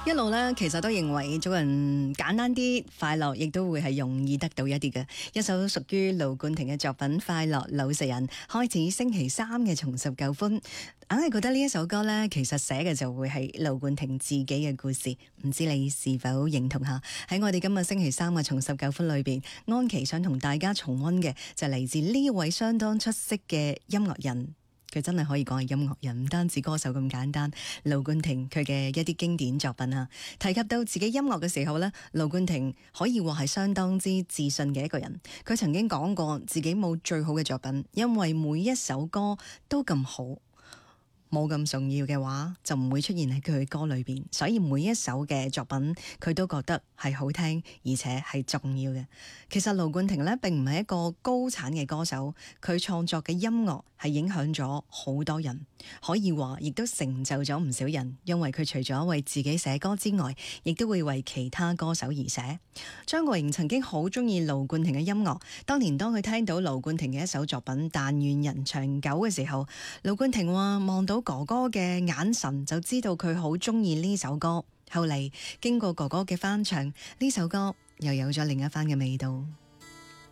一路咧，其實都認為做人簡單啲，快樂亦都會係容易得到一啲嘅。一首屬於盧冠廷嘅作品《快樂老實人》，開始星期三嘅重拾舊歡，硬係覺得呢一首歌咧，其實寫嘅就會係盧冠廷自己嘅故事。唔知你是否認同下？喺我哋今日星期三嘅重拾舊歡裏邊，安琪想同大家重溫嘅就嚟自呢一位相當出色嘅音樂人。佢真係可以講係音樂人，唔單止歌手咁簡單。盧冠廷佢嘅一啲經典作品啊，提及到自己音樂嘅時候呢，盧冠廷可以話係相當之自信嘅一個人。佢曾經講過自己冇最好嘅作品，因為每一首歌都咁好。冇咁重要嘅話，就唔會出現喺佢嘅歌裏邊。所以每一首嘅作品，佢都覺得係好聽，而且係重要嘅。其實盧冠廷呢，並唔係一個高產嘅歌手，佢創作嘅音樂係影響咗好多人，可以話亦都成就咗唔少人。因為佢除咗為自己寫歌之外，亦都會為其他歌手而寫。張國榮曾經好中意盧冠廷嘅音樂，當年當佢聽到盧冠廷嘅一首作品《但願人長久》嘅時候，盧冠廷話望到哥哥嘅眼神就知道佢好中意呢首歌。後嚟經過哥哥嘅翻唱，呢首歌又有咗另一番嘅味道。